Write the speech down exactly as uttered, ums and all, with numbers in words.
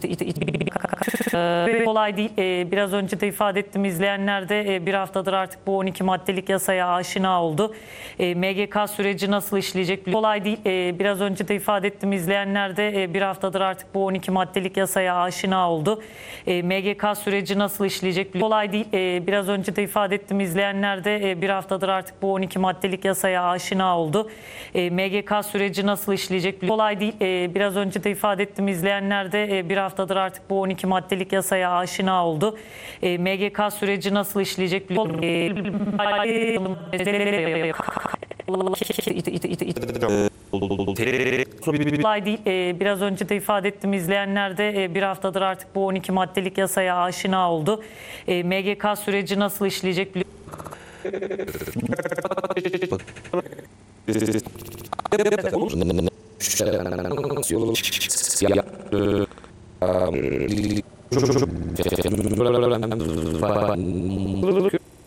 Ee, kolay değil. Ee, biraz önce de ifade ettim, izleyenler de e, bir haftadır artık bu on iki maddelik yasaya aşina oldu. E, M G K süreci nasıl işleyecek? Kolay değil. E, biraz önce de ifade ettim, izleyenler de e, bir haftadır artık bu on iki maddelik yasaya aşina oldu. E, M G K süreci nasıl işleyecek? Kolay değil. E, biraz önce de ifade ettim, izleyenler de e, bir haftadır artık bu on iki maddelik yasaya aşina oldu. E, M G K süreci nasıl işleyecek? Kolay değil. E, biraz önce de ifade ettim, izleyenler de e, bir haftadır artık bu on iki maddelik yasaya aşina oldu. E, M G K süreci nasıl işleyecek? Kolay değil. E, biraz önce de ifade ettim, izleyenler de e, bir haftadır artık bu on iki maddelik yasaya aşina oldu. E, M G K süreci nasıl işleyecek? Çok çok çok